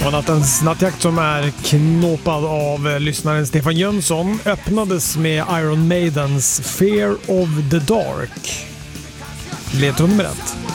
Och nattens nattjakt som är knåpad av lyssnaren Stefan Jönsson öppnades med Iron Maidens Fear of the Dark. Ledtråd nummer 1.